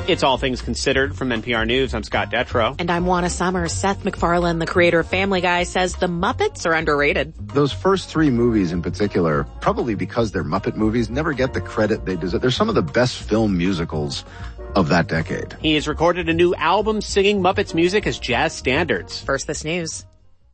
It's All Things Considered from NPR News. I'm Scott Detrow. And I'm Juana Summers. Seth MacFarlane, the creator of Family Guy, says the Muppets are underrated. Those first three movies in particular, probably because they're Muppet movies, never get the credit they deserve. They're some of the best film musicals of that decade. He has recorded a new album singing Muppets music as jazz standards. First, this news.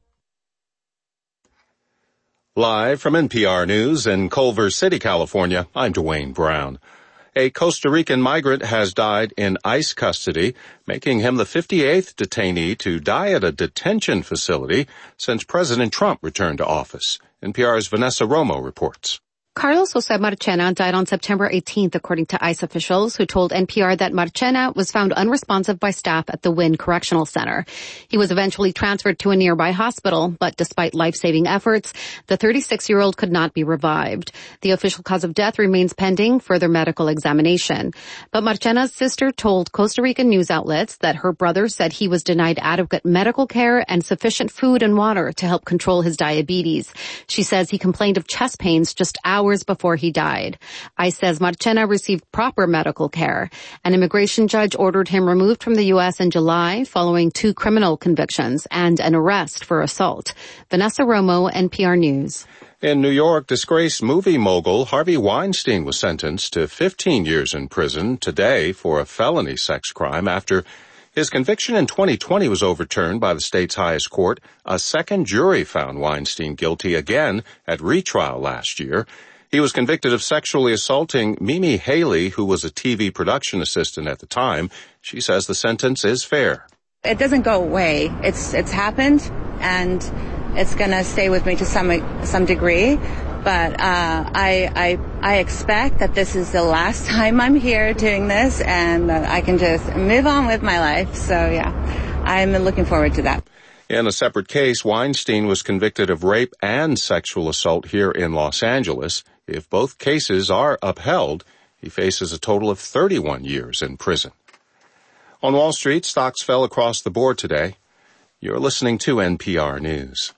Live from NPR News in Culver City, California, I'm Dwayne Brown. A Costa Rican migrant has died in ICE custody, making him the 58th detainee to die at a detention facility since President Trump returned to office. NPR's Vanessa Romo reports. Carlos Jose Marchena died on September 18th, according to ICE officials, who told NPR that Marchena was found unresponsive by staff at the Wynn Correctional Center. He was eventually transferred to a nearby hospital, but despite life-saving efforts, the 36-year-old could not be revived. The official cause of death remains pending further medical examination. But Marchena's sister told Costa Rican news outlets that her brother said he was denied adequate medical care and sufficient food and water to help control his diabetes. She says he complained of chest pains just hours before he died. ICE says Marchena received proper medical care. An immigration judge ordered him removed from the U.S. in July following 2 criminal convictions and an arrest for assault. Vanessa Romo, NPR News. In New York, disgraced movie mogul Harvey Weinstein was sentenced to 15 years in prison today for a felony sex crime after his conviction in 2020 was overturned by the state's highest court. A second jury found Weinstein guilty again at retrial last year. He was convicted of sexually assaulting Mimi Haley, who was a TV production assistant at the time. She says the sentence is fair. It doesn't go away. It's happened, and it's going to stay with me to some degree. But I expect that this is the last time I'm here doing this, and that I can just move on with my life. So, yeah, I'm looking forward to that. In a separate case, Weinstein was convicted of rape and sexual assault here in Los Angeles. If both cases are upheld, he faces a total of 31 years in prison. On Wall Street, stocks fell across the board today. You're listening to NPR News.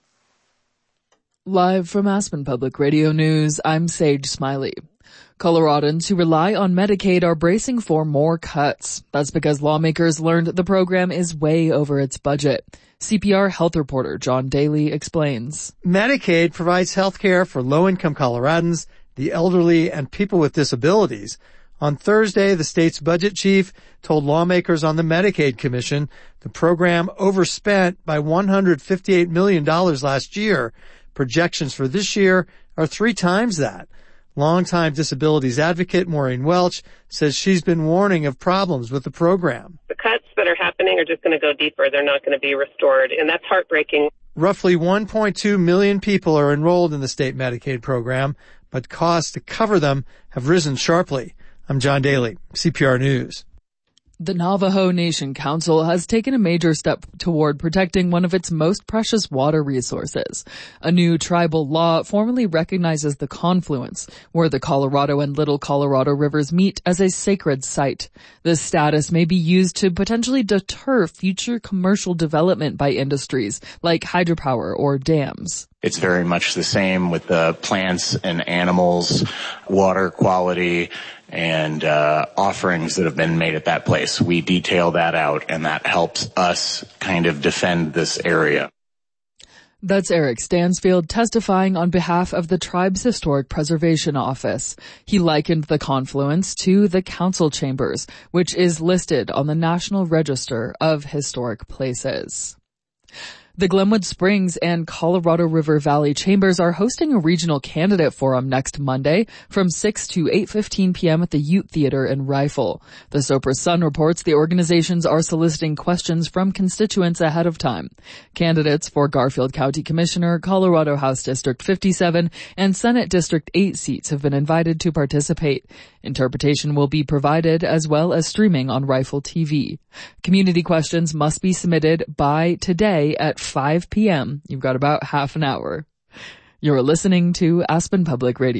Live from Aspen Public Radio News, I'm Sage Smiley. Coloradans who rely on Medicaid are bracing for more cuts. That's because lawmakers learned the program is way over its budget. CPR health reporter John Daly explains. Medicaid provides health care for low-income Coloradans, the elderly, and people with disabilities. On Thursday, the state's budget chief told lawmakers on the Medicaid Commission the program overspent by $158 million last year. Projections for this year are 3 times that. Longtime disabilities advocate Maureen Welch says she's been warning of problems with the program. The cuts that are happening are just going to go deeper. They're not going to be restored, and that's heartbreaking. Roughly 1.2 million people are enrolled in the state Medicaid program, but costs to cover them have risen sharply. I'm John Daly, CPR News. The Navajo Nation Council has taken a major step toward protecting one of its most precious water resources. A new tribal law formally recognizes the confluence, where the Colorado and Little Colorado rivers meet, as a sacred site. This status may be used to potentially deter future commercial development by industries like hydropower or dams. It's very much the same with the plants and animals, water quality, and offerings that have been made at that place. We detail that out, and that helps us kind of defend this area. That's Eric Stansfield testifying on behalf of the tribe's Historic Preservation Office. He likened the confluence to the council chambers, which is listed on the National Register of Historic Places. The Glenwood Springs and Colorado River Valley Chambers are hosting a regional candidate forum next Monday from 6 to 8:15 p.m. at the Ute Theater in Rifle. The Sopris Sun reports the organizations are soliciting questions from constituents ahead of time. Candidates for Garfield County Commissioner, Colorado House District 57, and Senate District 8 seats have been invited to participate. Interpretation will be provided as well as streaming on Rifle TV. Community questions must be submitted by today at 5 p.m. You've got about half an hour. You're listening to Aspen Public Radio.